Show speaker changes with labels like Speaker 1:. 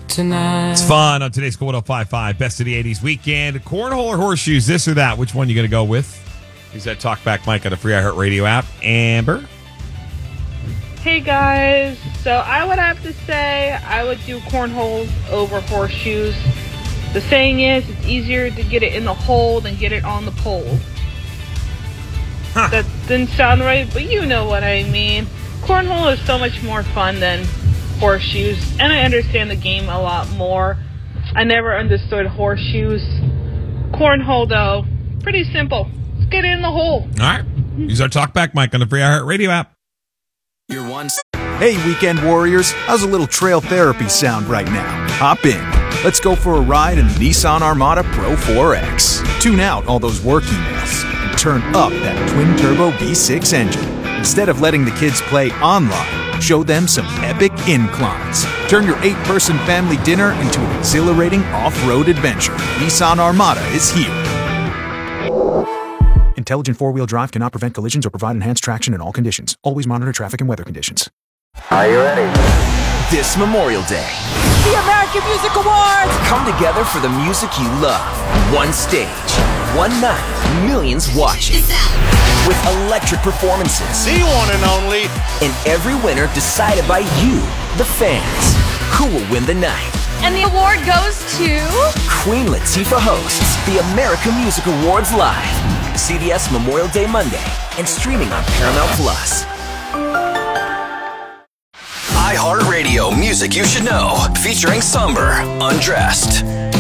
Speaker 1: tonight.
Speaker 2: It's fun on today's Cool 105.5 Best of the 80s Weekend. Cornhole or horseshoes, this or that? Which one are you going to go with? Use that talkback mic on the free iHeartRadio app. Amber?
Speaker 3: Hey guys, so I would have to say I would do cornholes over horseshoes. The saying is it's easier to get it in the hole than get it on the pole. That didn't sound right, but you know what I mean. Cornhole is so much more fun than horseshoes, and I understand the game a lot more. I never understood horseshoes. Cornhole, though, pretty simple. Let's get it in the hole.
Speaker 2: All right. Use our talkback mic on the free iHeartRadio app.
Speaker 4: Your one.
Speaker 5: Hey, weekend warriors, how's a little trail therapy sound right now? Hop in. Let's go for a ride in the Nissan Armada Pro 4X. Tune out all those work emails and turn up that twin-turbo V6 engine. Instead of letting the kids play online, show them some epic inclines. Turn your 8-person family dinner into an exhilarating off-road adventure. Nissan Armada is here. Intelligent four-wheel drive cannot prevent collisions or provide enhanced traction in all conditions. Always monitor traffic and weather conditions.
Speaker 6: Are you ready?
Speaker 4: This Memorial Day,
Speaker 7: The American Music Awards!
Speaker 4: come together for the music you love. One stage, one night, millions watching. With electric performances.
Speaker 6: The one and only.
Speaker 4: And every winner decided by you, the fans. Who will win the night?
Speaker 7: And the award goes to...
Speaker 4: Queen Latifah hosts the American Music Awards live. CBS Memorial Day Monday and streaming on Paramount Plus.
Speaker 8: iHeartRadio Music You Should Know, featuring Somber, Undressed.